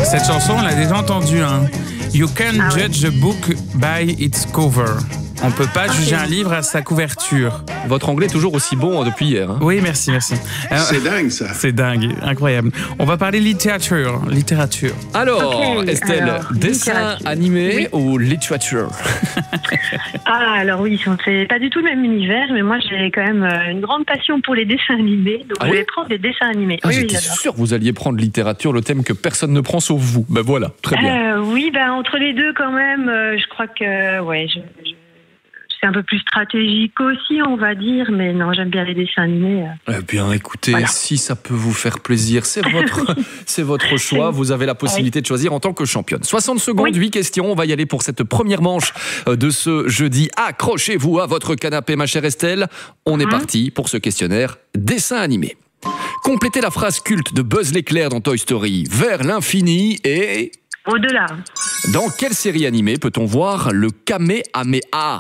Cette chanson, on l'a déjà entendue. Hein. You can't judge a book by its cover. On ne peut pas juger un livre à sa couverture. Votre anglais est toujours aussi bon depuis hier. Hein. Oui, merci. C'est dingue, ça. C'est dingue, incroyable. On va parler littérature. Alors, Estelle, dessin animé ou littérature? Alors oui, c'est pas du tout le même univers, mais moi j'ai quand même une grande passion pour les dessins animés, donc je vais prendre des dessins animés. J'étais sûr que vous alliez prendre littérature, le thème que personne ne prend sauf vous. Ben voilà, très bien. Oui, entre les deux quand même, je crois que c'est un peu plus stratégique aussi, on va dire, mais non, j'aime bien les dessins animés. Eh bien, écoutez, si ça peut vous faire plaisir, c'est votre choix. Vous avez la possibilité de choisir en tant que championne. 60 secondes, 8 questions. On va y aller pour cette première manche de ce jeudi. Accrochez-vous à votre canapé, ma chère Estelle. On est parti pour ce questionnaire dessin animé. Complétez la phrase culte de Buzz l'éclair dans Toy Story. Vers l'infini et... Au-delà. Dans quelle série animée peut-on voir le Kamehameha?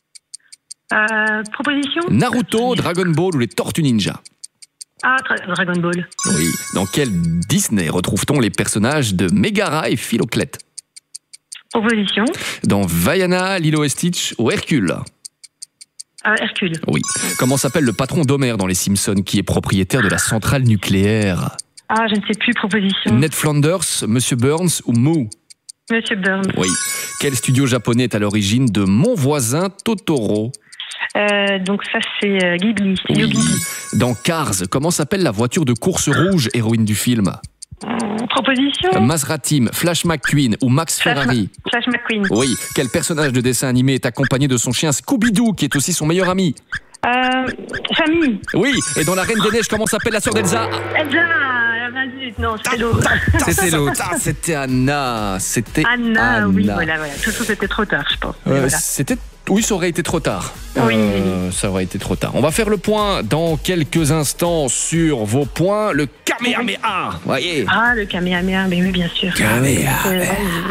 Proposition? Naruto, Dragon Ball ou les Tortues Ninja? Dragon Ball. Oui. Dans quel Disney retrouve-t-on les personnages de Megara et Philoclète? Proposition? Dans Vaiana, Lilo et Stitch ou Hercule? Hercule. Oui. Comment s'appelle le patron d'Homer dans Les Simpsons qui est propriétaire de la centrale nucléaire? Je ne sais plus, proposition. Ned Flanders, Monsieur Burns ou Moo? Monsieur Burns. Oui. Quel studio japonais est à l'origine de Mon voisin Totoro? Donc ça c'est Ghibli. Oui. Dans Cars, comment s'appelle la voiture de course rouge, héroïne du film? Proposition? Maserati, Flash McQueen ou Max Ferrari? Flash McQueen. Oui. Quel personnage de dessin animé est accompagné de son chien Scooby-Doo, qui est aussi son meilleur ami? Famille. Oui. Et dans La Reine des Neiges, comment s'appelle la sœur d'Elsa? Elsa. Non, c'était l'autre. C'était l'autre. C'était Anna. Anna, oui, voilà. Tout c'était trop tard, je pense. Oui, ça aurait été trop tard. Oui. Ça aurait été trop tard. On va faire le point dans quelques instants sur vos points. Le Kamehameha, voyez. Le Kamehameha, mais oui, bien sûr. Kamehameha.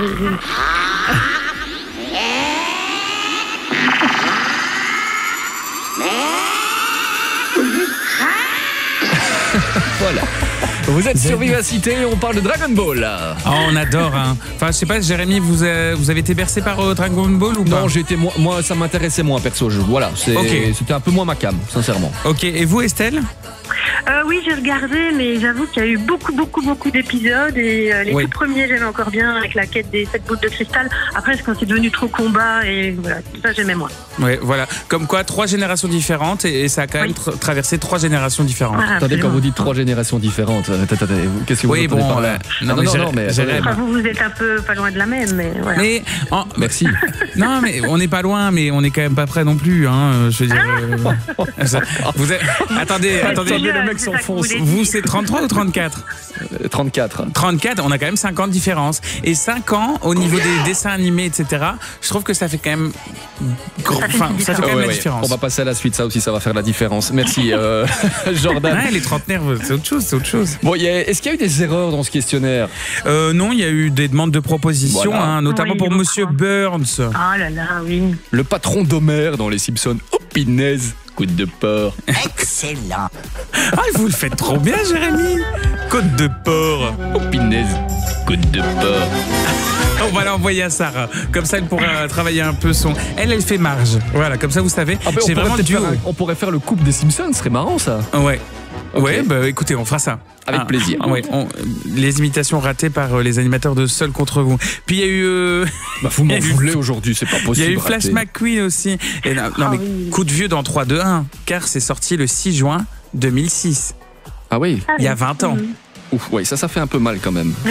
Voilà. Vous êtes sur Vivacité et on parle de Dragon Ball. On adore. Hein. Enfin, je sais pas, Jérémy, vous avez été bercé par Dragon Ball ou pas? Non, moi, ça m'intéressait moins perso. Voilà, c'était un peu moins ma cam, sincèrement. Ok, et vous, Estelle? Oui, j'ai regardé, mais j'avoue qu'il y a eu beaucoup d'épisodes et les tout premiers j'aimais encore bien avec la quête des 7 boules de cristal. Après, c'est quand c'est devenu trop combat et voilà, ça j'aimais moins. Oui, voilà. Comme quoi, 3 générations différentes et ça a quand même traversé 3 générations différentes. Attendez, quand vous dites 3 générations différentes, qu'est-ce que vous entendez par là? Non, mais vous êtes un peu pas loin de la même, mais voilà. Mais, merci. Non, mais on n'est pas loin, mais on n'est quand même pas près non plus. Hein, je veux dire. Attendez. Le mec s'enfonce. Vous, c'est 33 ou 34? 34. 34, on a quand même 5 ans de différence. Et 5 ans, au niveau des dessins animés, etc., je trouve que ça fait quand même... ça fait quand même la différence. On va passer à la suite, ça aussi, ça va faire la différence. Merci, Jordan. Les trentenaires, c'est autre chose. Bon, est-ce qu'il y a eu des erreurs dans ce questionnaire? Non, il y a eu des demandes de propositions, notamment pour Monsieur Burns. Ah là là, oui. Le patron d'Homer dans Les Simpsons. Oh, pinaise. Côte de porc. Excellent. Vous le faites trop bien, Jérémy. Côte de porc. Oh, pinaise. Côte de porc. On va l'envoyer à Sarah. Comme ça, elle pourra travailler un peu son... Elle fait marge. Voilà, comme ça, vous savez. C'est vraiment duo. On pourrait faire le couple des Simpsons, ce serait marrant, ça. Ouais. Okay. Ouais, bah écoutez, on fera ça. Avec plaisir. Ouais, les imitations ratées par les animateurs de Seul contre vous. Puis il y a eu... vous m'en voulez aujourd'hui, c'est pas possible. Il y a eu Flash McQueen aussi. Et coup de vieux dans 3, 2, 1. Car c'est sorti le 6 juin 2006. Ah oui. Il y a 20 ans. Ouf, ouais, ça fait un peu mal quand même.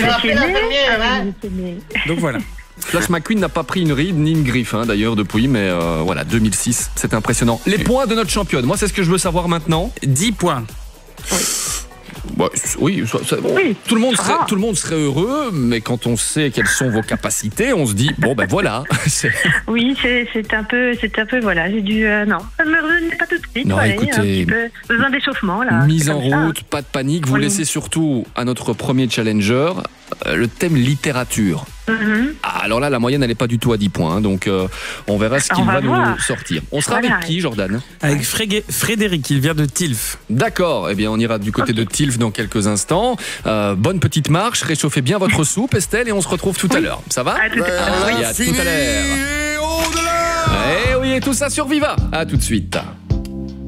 Donc voilà. Flash McQueen n'a pas pris une ride ni une griffe d'ailleurs depuis, mais voilà, 2006, c'est impressionnant. Les points de notre championne, moi c'est ce que je veux savoir maintenant. 10 points. Oui, tout le monde serait heureux, mais quand on sait quelles sont vos capacités, on se dit voilà. Oui, c'est un peu voilà. J'ai dû non, ça ne me revenait pas tout de suite. Non, écoutez, besoin d'échauffement là. Mise en route, pas de panique. Vous laissez surtout à notre premier challenger le thème littérature. Ah, alors là, la moyenne, elle n'est pas du tout à 10 points. Donc, on verra ce qu'il va nous sortir. On sera avec qui, Jordan? Avec Frédéric, il vient de Tilf. D'accord. Eh bien, on ira du côté de Tilf dans quelques instants. Bonne petite marche. Réchauffez bien votre soupe, Estelle, et on se retrouve tout à l'heure. Ça va? À tout à l'heure. À tout à l'heure. Eh oui, et tout ça sur Viva. À tout de suite.